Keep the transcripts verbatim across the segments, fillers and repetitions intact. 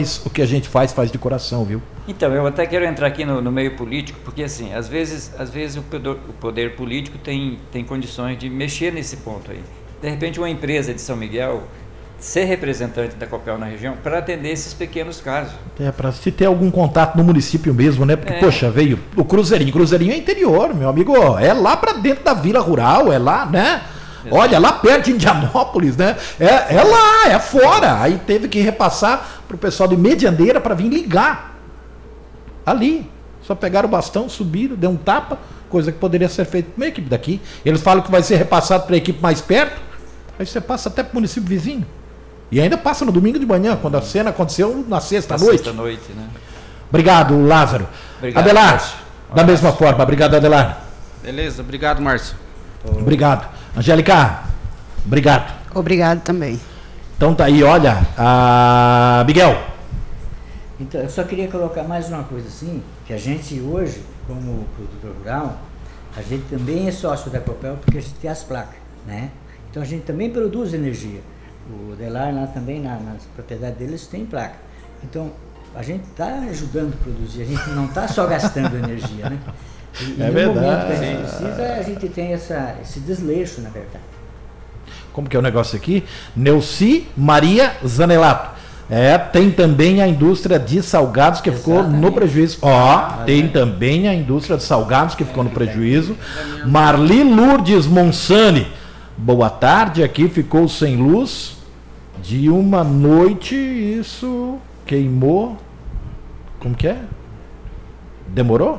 mas o que a gente faz, faz de coração, viu? Então, eu até quero entrar aqui no, no meio político, porque assim, às vezes, às vezes o, poder, o poder político tem, tem condições de mexer nesse ponto aí. De repente, uma empresa de São Miguel ser representante da Copel na região para atender esses pequenos casos. É, para se ter algum contato no município mesmo, né? Porque, é. poxa, veio o Cruzeirinho. Cruzeirinho é interior, meu amigo. É lá para dentro da vila rural, é lá, né? Exato. Olha, lá perto de Indianópolis, né? É, é lá, é fora. Aí teve que repassar para o pessoal de Medianeira para vir ligar. Ali. Só pegaram o bastão, subiram, deu um tapa, coisa que poderia ser feita com uma equipe daqui. Eles falam que vai ser repassado para a equipe mais perto. Aí você passa até para o município vizinho. E ainda passa no domingo de manhã, quando a cena aconteceu na sexta-noite. Sexta-noite, né? Obrigado, Lázaro. Obrigado, Adelar, Márcio. Da um mesma forma. Obrigado, Adelar. Beleza, obrigado, Márcio. Obrigado. Angélica, obrigado. Obrigado também. Então tá aí, olha, a Miguel. Então, eu só queria colocar mais uma coisa assim, que a gente hoje, como produtor rural, a gente também é sócio da Copel, porque a gente tem as placas, né? Então a gente também produz energia. O Delar lá também, na, nas propriedades deles, tem placa. Então, a gente está ajudando a produzir, a gente não está só gastando energia, né? E, é e no verdade. momento que a gente precisa, a gente tem essa, esse desleixo, na verdade. Como que é o negócio aqui? Neuci Maria Zanelato. É, tem também a indústria de salgados que Exatamente. ficou no prejuízo. Ó, ah, tem é. também a indústria de salgados que ficou no prejuízo. Marli Lourdes Monsani. Boa tarde, aqui ficou sem luz de uma noite, isso queimou, como que é? Demorou?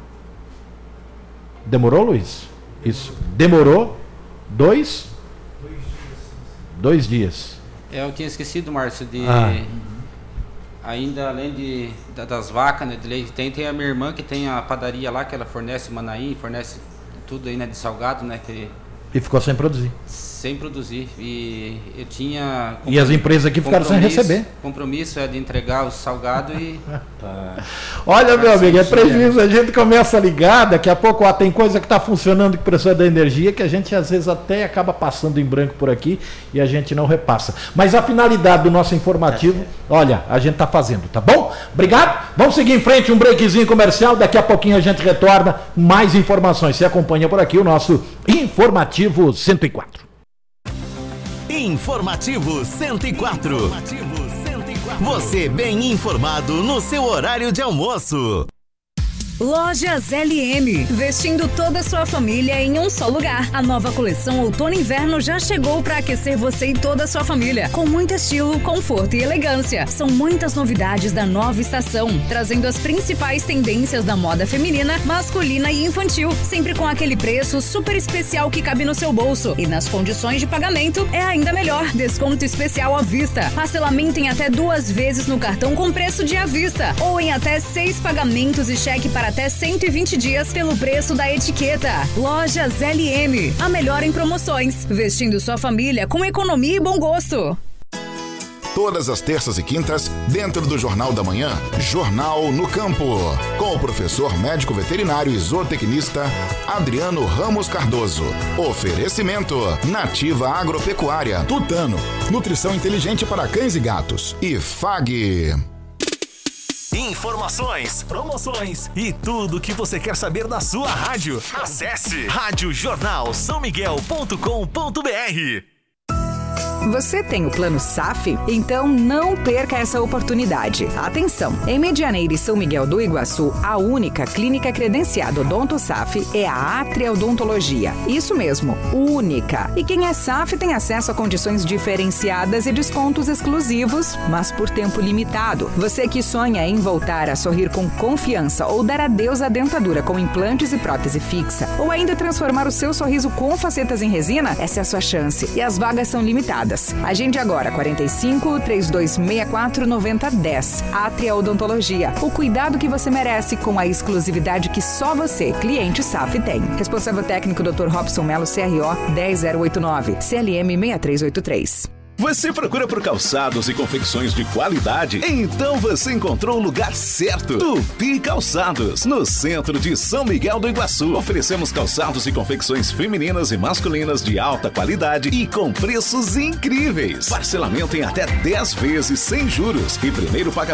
Demorou, Luiz? Isso, demorou dois? Dois dias. É, eu tinha esquecido, Márcio, de... Ah. Ainda além de, das vacas, né, de leite, tem, tem a minha irmã que tem a padaria lá, que ela fornece Manaí, fornece tudo aí, né, de salgado, né, que... E ficou sem produzir. Sem produzir. E eu tinha... E as empresas aqui ficaram sem receber. Compromisso é de entregar o salgado e... Olha, meu amigo, é prejuízo. A gente começa a ligar, daqui a pouco ó, tem coisa que está funcionando que precisa da energia, que a gente às vezes até acaba passando em branco por aqui e a gente não repassa. Mas a finalidade do nosso informativo, olha, a gente está fazendo, tá bom? Obrigado. Vamos seguir em frente, um breakzinho comercial. Daqui a pouquinho a gente retorna com mais informações. Você acompanha por aqui o nosso Informativo cento e quatro. Informativo cento e quatro. Informativo cento e quatro. Você bem informado no seu horário de almoço. Lojas L M, vestindo toda a sua família em um só lugar. A nova coleção Outono e Inverno já chegou para aquecer você e toda a sua família, com muito estilo, conforto e elegância. São muitas novidades da nova estação, trazendo as principais tendências da moda feminina, masculina e infantil, sempre com aquele preço super especial que cabe no seu bolso. E nas condições de pagamento é ainda melhor, desconto especial à vista, parcelamento em até duas vezes no cartão com preço de à vista, ou em até seis pagamentos e cheque para até cento e vinte dias pelo preço da etiqueta. Lojas L M, a melhor em promoções, vestindo sua família com economia e bom gosto. Todas as terças e quintas, dentro do Jornal da Manhã, Jornal no Campo, com o professor médico veterinário e zootecnista Adriano Ramos Cardoso. Oferecimento Nativa Agropecuária, Tutano, nutrição inteligente para cães e gatos e F A G. Informações, promoções e tudo o que você quer saber da sua rádio. Acesse rádio jornal são miguel ponto com ponto br. Você tem o plano S A F? Então não perca essa oportunidade. Atenção! Em Medianeira e São Miguel do Iguaçu, a única clínica credenciada Odonto S A F é a Atria Odontologia. Isso mesmo, única. E quem é S A F tem acesso a condições diferenciadas e descontos exclusivos, mas por tempo limitado. Você que sonha em voltar a sorrir com confiança ou dar adeus à dentadura com implantes e prótese fixa, ou ainda transformar o seu sorriso com facetas em resina, essa é a sua chance. E as vagas são limitadas. Agende agora, quarenta e cinco, trinta e dois sessenta e quatro, noventa, dez. Atria Odontologia. O cuidado que você merece com a exclusividade que só você, cliente S A F, tem. Responsável técnico doutor Robson Melo, C R O dez zero oito nove, C L M seis três oito três. Você procura por calçados e confecções de qualidade? Então você encontrou o lugar certo. Tupi Calçados, no centro de São Miguel do Iguaçu. Oferecemos calçados e confecções femininas e masculinas de alta qualidade e com preços incríveis. Parcelamento em até dez vezes sem juros e primeiro pagamento